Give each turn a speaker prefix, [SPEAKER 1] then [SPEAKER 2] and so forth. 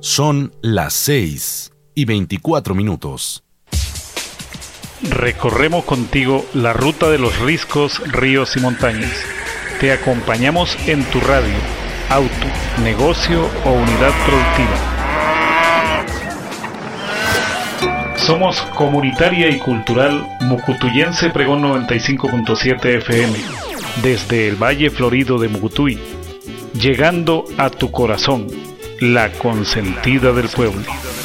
[SPEAKER 1] Son las 6:24.
[SPEAKER 2] Recorremos contigo la ruta de los riscos, ríos y montañas. Te acompañamos en tu radio, auto, negocio o unidad productiva. Somos comunitaria y cultural Mucutuyense Pregón 95.7 FM, desde el Valle Florido de Mucutuy, llegando a tu corazón, la consentida del pueblo.